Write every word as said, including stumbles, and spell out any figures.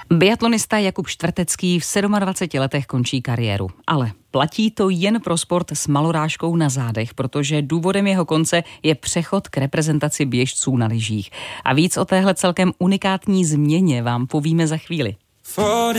Biatlonista Jakub Štvrtecký v dvaceti sedmi letech končí kariéru. Ale platí to jen pro sport s malorážkou na zádech, protože důvodem jeho konce je přechod k reprezentaci běžců na lyžích. A víc o téhle celkem unikátní změně vám povíme za chvíli.